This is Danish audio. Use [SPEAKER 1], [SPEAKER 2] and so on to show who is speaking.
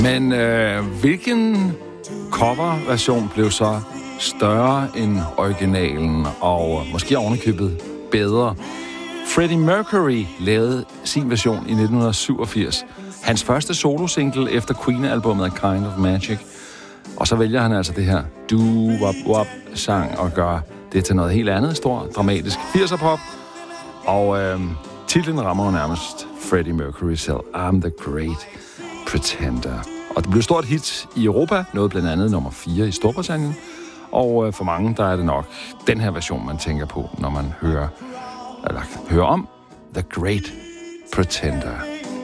[SPEAKER 1] Men hvilken coverversion blev så større end originalen, og måske ovenikøbet bedre? Freddie Mercury lavede sin version i 1987. Hans første solosingle efter Queen-albummet Kind of Magic. Og så vælger han altså det her doo-wop-wop-sang og gør det til noget helt andet, stor, dramatisk 80'er-pop. Og titlen rammer jo nærmest Freddie Mercury selv. I'm the Great Pretender. Og det blev stort hit i Europa, nåede blandt andet nummer 4 i Storbritannien. Og for mange, der er det nok den her version, man tænker på, når man hører om The Great Pretender.